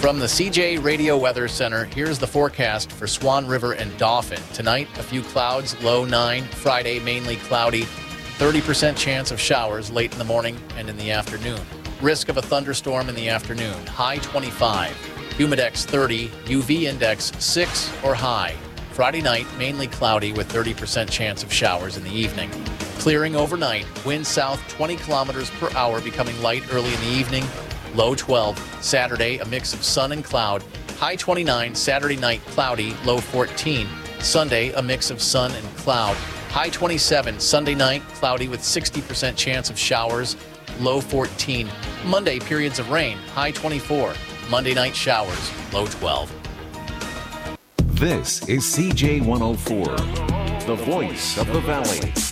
From the CJ Radio Weather Center, here's the forecast for Swan River and Dauphin. Tonight, a few clouds, low 9. Friday, mainly cloudy. 30% chance of showers late in the morning and in the afternoon. Risk of a thunderstorm in the afternoon. High 25. Humidex 30. UV index 6 or high. Friday night, mainly cloudy with 30% chance of showers in the evening. Clearing overnight, wind south 20 kilometers per hour, becoming light early in the evening, low 12. Saturday, a mix of sun and cloud, high 29. Saturday night, cloudy, low 14. Sunday, a mix of sun and cloud, high 27. Sunday night, cloudy with 60% chance of showers, low 14. Monday, periods of rain, high 24. Monday night showers, low 12. This is CJ 104, the voice of the valley.